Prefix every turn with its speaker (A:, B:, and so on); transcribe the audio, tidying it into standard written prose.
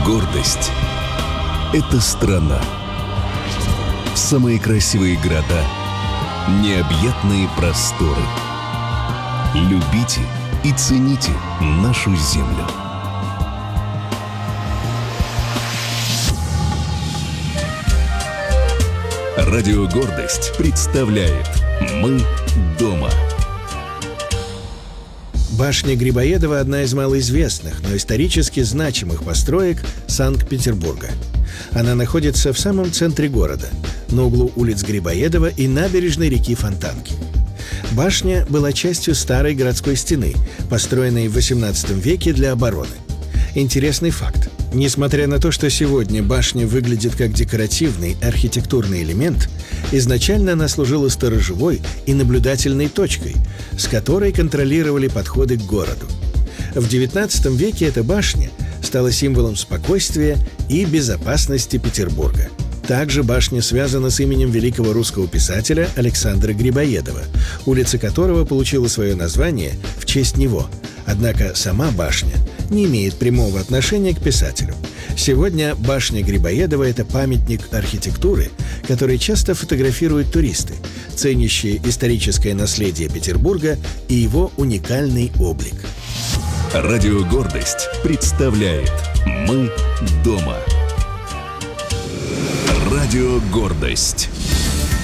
A: Гордость — это страна. Самые красивые города, необъятные просторы. Любите и цените нашу землю. Радио «Гордость» представляет «Мы дома».
B: Башня Грибоедова – одна из малоизвестных, но исторически значимых построек Санкт-Петербурга. Она находится в самом центре города, на углу улиц Грибоедова и набережной реки Фонтанки. Башня была частью старой городской стены, построенной в XVIII веке для обороны. Интересный факт. Несмотря на то, что сегодня башня выглядит как декоративный архитектурный элемент, изначально она служила сторожевой и наблюдательной точкой, с которой контролировали подходы к городу. В XIX веке эта башня стала символом спокойствия и безопасности Петербурга. Также башня связана с именем великого русского писателя Александра Грибоедова, улица которого получила свое название в честь него. Однако сама башня не имеет прямого отношения к писателю. Сегодня башня Грибоедова – это памятник архитектуры, который часто фотографируют туристы, ценящие историческое наследие Петербурга и его уникальный облик.
A: Радио «Гордость» представляет «Мы дома». Радио «Гордость».